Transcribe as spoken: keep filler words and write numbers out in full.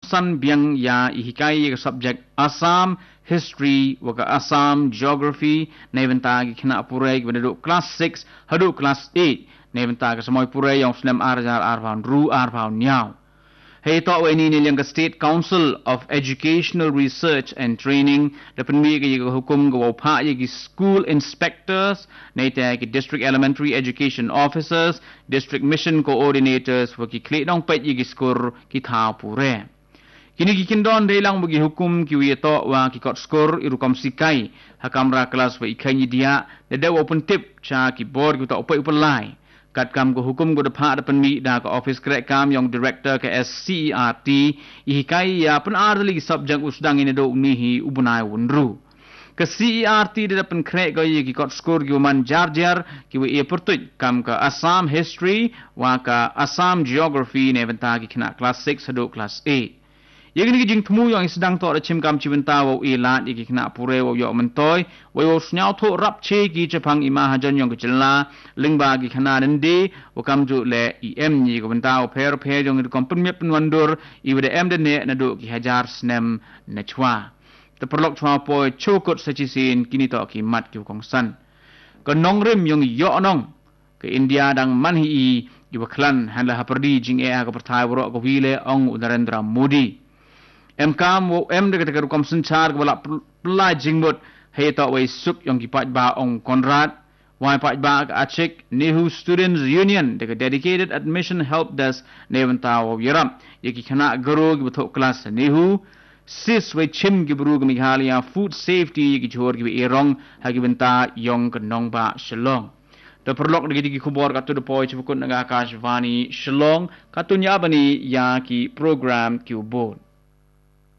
san biang ya ihikai ke subject Assam history waka Assam geography neventa ki khna purai ke duk class six hadu class eight neventa ke samoi purai yang snem arjar arvan ru arvan nyau hei to we ni ni yang State Council of Educational Research and Training dapat mi ke hukum ke wapa ye school inspectors nei ta ke district elementary education officers district mission coordinators waki klik dong pet ye skor ki tha pure kini kikin don delang bagi hukum ki wi to wa ki kot skor irukom sikai hakamra kelas wa ikai dia dada open tip cha ki board ki to opai upalai kat kam ko hukum ko depa depan mi da ko office krek kam yang director ke S C E R T ikai ya pen arli subject usdang ini do ni hi ubunai wunru ke C E R T de depan krek ko ye ki kot skor ki man jar jar ki wi e pertut kam ka Assam history wa ka Assam geography ne venta ki kena class six hado class eight yang ini jing temu yang sedang tok da chim kam chibenta wo ilat iki kena pure wo yo mentoi wo yo snyau tho rap che ki chapang ima hajan yang kecela lingba gi khana nende wo kam ju le em ni ko benta wo pher pher jong kom pen mep wandur i wede em de ne na do ki hajar snem na chwa te perlok chwa po chokot sachisin kini to ki mat ki kong san ko nong rem yang yo nong ke India dang manhi i yu klan han la haperdi jing e ko perthai wo ko wile ong Narendra Modi em kam wo em de ka kom sanchar ko la pla jingbot he to we suk yong ki pat ba ong Conrad wai pat ba ka achik Nehu Students Union de dedicated admission help desk neventa wo yaram ye ki khana garo ki bthok class Nehu sis we chim ki bru mi halia food safety ki chor ki erong ha ki benta yong ka nong ba Shillong the perlok de ki khubor ka to the poi chukun nga Akashvani Shillong katunya bani ya ki program ki ubod